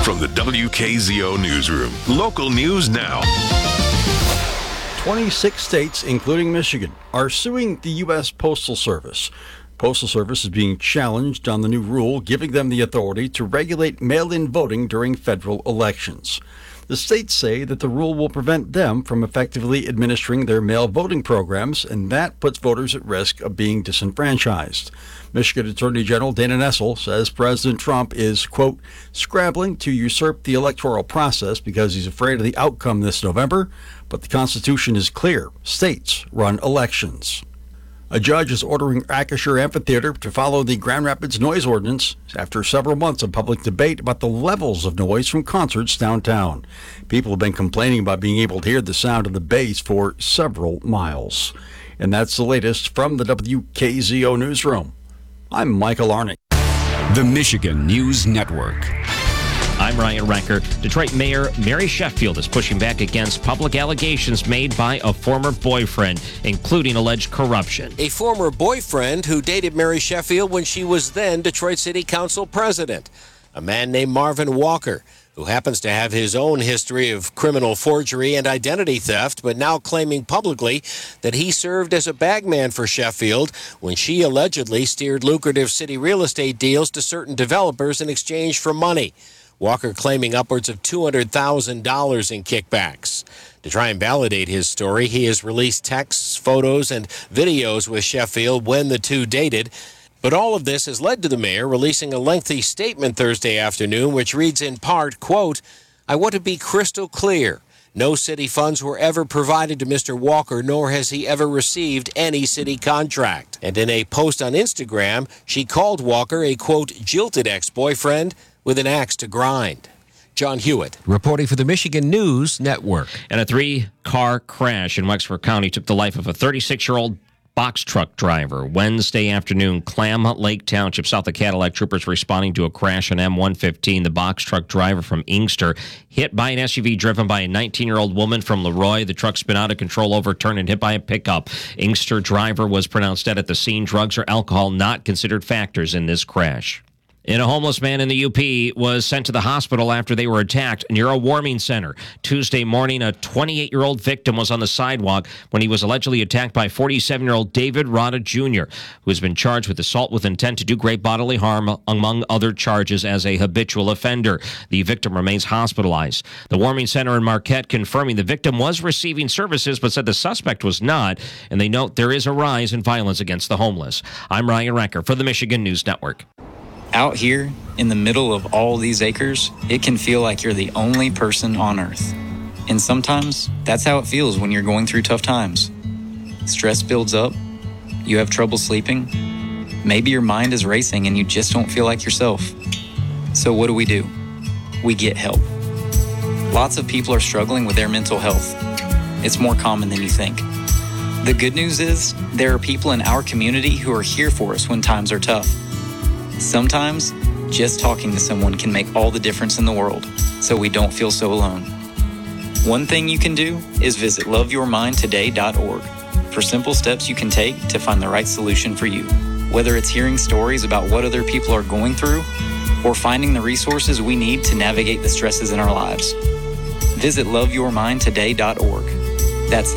from the WKZO Newsroom. Local news now. 26 states, including Michigan, are suing the U.S. Postal Service. Postal Service is being challenged on the new rule giving them the authority to regulate mail-in voting during federal elections. The states say that the rule will prevent them from effectively administering their mail voting programs, and that puts voters at risk of being disenfranchised. Michigan Attorney General Dana Nessel says President Trump is, quote, scrambling to usurp the electoral process because he's afraid of the outcome this November, but the Constitution is clear. States run elections. A judge is ordering Acrisure Amphitheater to follow the Grand Rapids noise ordinance after several months of public debate about the levels of noise from concerts downtown. People have been complaining about being able to hear the sound of the bass for several miles. And that's the latest from the WKZO Newsroom. I'm Michael Arnick. The Michigan News Network. I'm Ryan Recker. Detroit Mayor Mary Sheffield is pushing back against public allegations made by a former boyfriend, including alleged corruption. A former boyfriend who dated Mary Sheffield when she was then Detroit City Council president. A man named Marvin Walker, who happens to have his own history of criminal forgery and identity theft, but now claiming publicly that he served as a bagman for Sheffield when she allegedly steered lucrative city real estate deals to certain developers in exchange for money. Walker claiming upwards of $200,000 in kickbacks. To try and validate his story, he has released texts, photos, and videos with Sheffield when the two dated. But all of this has led to the mayor releasing a lengthy statement Thursday afternoon, which reads in part, quote, I want to be crystal clear. No city funds were ever provided to Mr. Walker, nor has he ever received any city contract. And in a post on Instagram, she called Walker a, quote, jilted ex-boyfriend with an axe to grind. John Hewitt, reporting for the Michigan News Network. And a 3-car crash in Wexford County took the life of a 36-year-old box truck driver Wednesday afternoon. Clam Lake Township, south of Cadillac. Troopers responding to a crash on M115. The box truck driver from Inkster hit by an SUV driven by a 19-year-old woman from Leroy. The truck spun out of control, overturned, and hit by a pickup. Inkster driver was pronounced dead at the scene. Drugs or alcohol not considered factors in this crash. And a homeless man in the UP was sent to the hospital after they were attacked near a warming center. Tuesday morning, a 28-year-old victim was on the sidewalk when he was allegedly attacked by 47-year-old David Rada Jr., who has been charged with assault with intent to do great bodily harm, among other charges, as a habitual offender. The victim remains hospitalized. The warming center in Marquette confirming the victim was receiving services, but said the suspect was not, and they note there is a rise in violence against the homeless. I'm Ryan Recker for the Michigan News Network. Out here, in the middle of all these acres, it can feel like you're the only person on Earth. And sometimes, that's how it feels when you're going through tough times. Stress builds up, you have trouble sleeping, maybe your mind is racing and you just don't feel like yourself. So what do? We get help. Lots of people are struggling with their mental health. It's more common than you think. The good news is, there are people in our community who are here for us when times are tough. Sometimes, just talking to someone can make all the difference in the world, so we don't feel so alone. One thing you can do is visit loveyourmindtoday.org for simple steps you can take to find the right solution for you. Whether it's hearing stories about what other people are going through, or finding the resources we need to navigate the stresses in our lives. Visit loveyourmindtoday.org. That's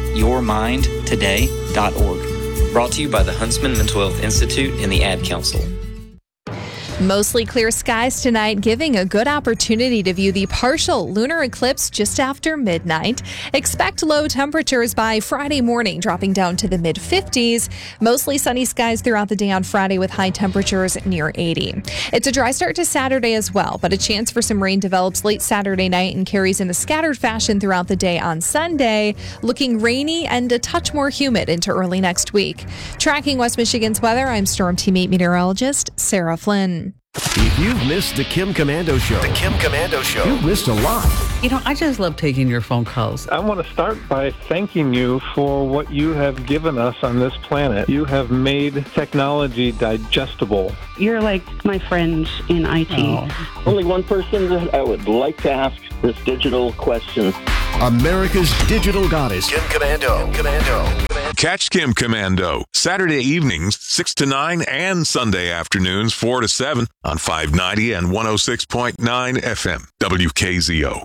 loveyourmindtoday.org. Brought to you by the Huntsman Mental Health Institute and the Ad Council. Mostly clear skies tonight, giving a good opportunity to view the partial lunar eclipse just after midnight. Expect low temperatures by Friday morning, dropping down to the mid-50s. Mostly sunny skies throughout the day on Friday with high temperatures near 80. It's a dry start to Saturday as well, but a chance for some rain develops late Saturday night and carries in a scattered fashion throughout the day on Sunday, looking rainy and a touch more humid into early next week. Tracking West Michigan's weather, I'm Storm Team 8 meteorologist Sarah Flynn. If you've missed the Kim Komando Show, you've missed a lot. You know, I just love taking your phone calls. I want to start by thanking you for what you have given us on this planet. You have made technology digestible. You're like my friends in IT. Oh. Only one person that I would like to ask this digital question. America's digital goddess, Kim Komando. Catch Kim Commando Saturday evenings 6 to 9 and Sunday afternoons 4 to 7 on 590 and 106.9 FM WKZO.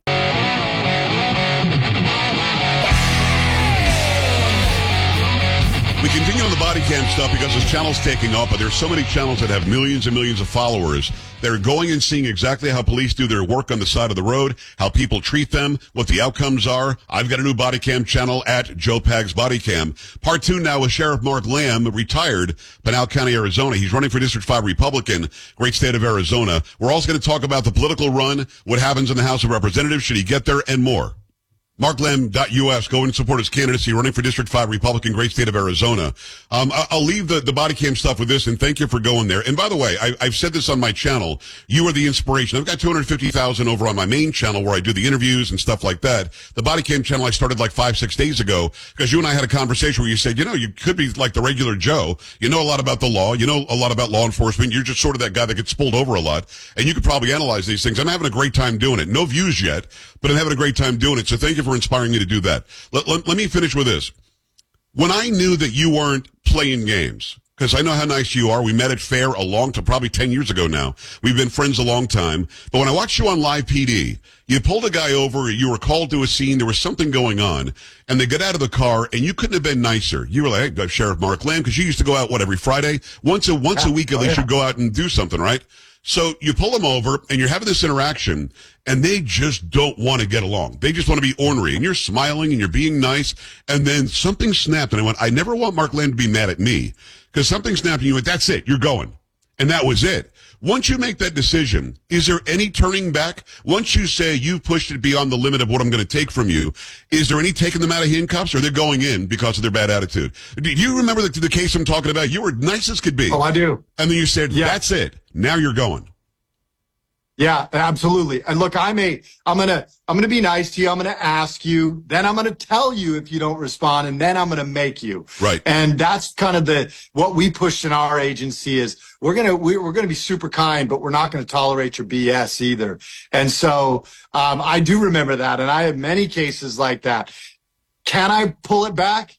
We continue on the body cam stuff because this channel's taking off, but there's so many channels that have millions and millions of followers. They're going and seeing exactly how police do their work on the side of the road, how people treat them, what the outcomes are. I've got a new body cam channel at Joe Pags Body Cam. Part 2 now with Sheriff Mark Lamb, retired, Pinal County, Arizona. He's running for District 5 Republican, great state of Arizona. We're also going to talk about the political run, what happens in the House of Representatives, should he get there, and more. MarkLam.us, go and support his candidacy, running for District 5 Republican, great state of Arizona. I'll leave the body cam stuff with this, and thank you for going there. And by the way, I've said this on my channel. You are the inspiration. I've got 250,000 over on my main channel where I do the interviews and stuff like that. The body cam channel I started like 5-6 days ago because you and I had a conversation where you said, you could be like the regular Joe. You know a lot about the law. You know a lot about law enforcement. You're just sort of that guy that gets pulled over a lot, and you could probably analyze these things. I'm having a great time doing it. No views yet, but I'm having a great time doing it. So thank you for inspiring me to do that. Let me finish with this. When I knew that you weren't playing games, because I know how nice you are. We met at Fair probably 10 years ago now. We've been friends a long time. But when I watched you on Live PD, you pulled a guy over, you were called to a scene, there was something going on, and they got out of the car, and you couldn't have been nicer. You were like, hey, Sheriff Mark Lamb, because you used to go out, every Friday? Once a week at least you'd go out and do something, right? So you pull them over, and you're having this interaction, and they just don't want to get along. They just want to be ornery, and you're smiling, and you're being nice, and then something snapped, and I went, I never want Mark Lamb to be mad at me, because something snapped, and you went, that's it, you're going. And that was it. Once you make that decision, is there any turning back? Once you say you've pushed it beyond the limit of what I'm going to take from you, is there any taking them out of handcuffs, or they're going in because of their bad attitude? Do you remember the case I'm talking about? You were nice as could be. Oh, I do. And then you said, that's it. Now you're going. Yeah, absolutely. And look, I'm gonna be nice to you. I'm gonna ask you, then I'm gonna tell you if you don't respond, and then I'm gonna make you. Right. And that's kind of what we pushed in our agency is we're gonna be super kind, but we're not gonna tolerate your BS either. And so I do remember that, and I have many cases like that. Can I pull it back?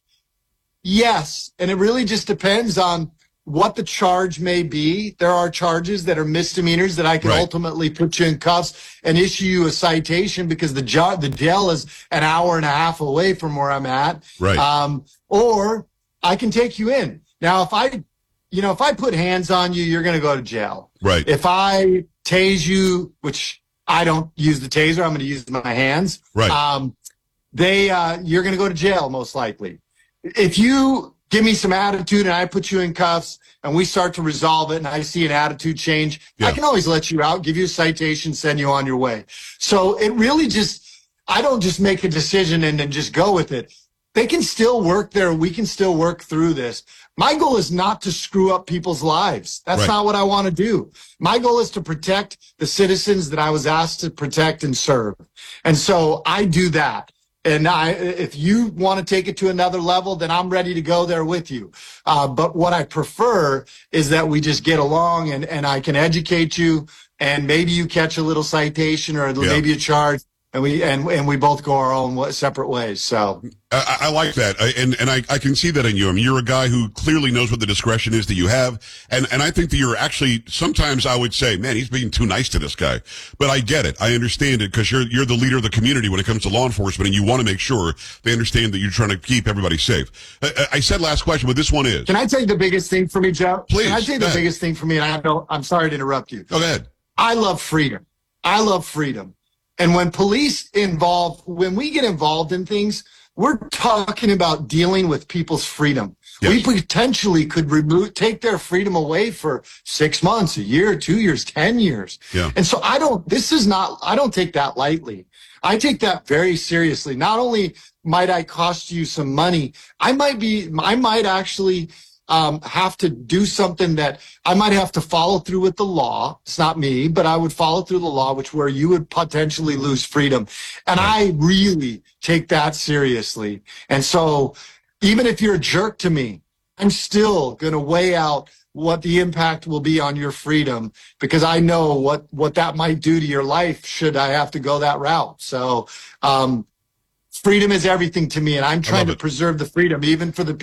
Yes. And it really just depends on what the charge may be. There are charges that are misdemeanors that I can ultimately put you in cuffs and issue you a citation because the jail is an hour and a half away from where I'm at. Right. Or I can take you in. Now, if I put hands on you, you're going to go to jail. Right. If I tase you, which I don't use the taser, I'm going to use my hands. Right. You're going to go to jail most likely. If you give me some attitude and I put you in cuffs and we start to resolve it and I see an attitude change, I can always let you out, give you a citation, send you on your way. So it really I don't just make a decision and then just go with it. They can still work there. We can still work through this. My goal is not to screw up people's lives. That's not what I want to do. My goal is to protect the citizens that I was asked to protect and serve. And so I do that. And if you want to take it to another level, then I'm ready to go there with you. But what I prefer is that we just get along and I can educate you and maybe you catch a little citation or maybe a charge and we both go our own separate ways. So I like that. And I can see that in you. I mean, you're a guy who clearly knows what the discretion is that you have. And I think that you're actually, sometimes I would say, man, he's being too nice to this guy. But I get it. I understand it because you're the leader of the community when it comes to law enforcement and you want to make sure they understand that you're trying to keep everybody safe. I said last question, but this one is. Can I tell you the biggest thing for me, Joe? Please. Can I tell you the biggest thing for me? And I'm sorry to interrupt you. Go ahead. I love freedom. I love freedom. And when when we get involved in things, we're talking about dealing with people's freedom. Yes. We potentially could take their freedom away for 6 months, a year, 2 years, 10 years. Yeah. And so I don't take that lightly. I take that very seriously. Not only might I cost you some money, I might actually have to do something that I might have to follow through with the law. It's not me, but I would follow through the law, where you would potentially lose freedom. And I really take that seriously. And so even if you're a jerk to me, I'm still going to weigh out what the impact will be on your freedom because I know what that might do to your life should I have to go that route. So, freedom is everything to me, and I'm trying to preserve the freedom even for the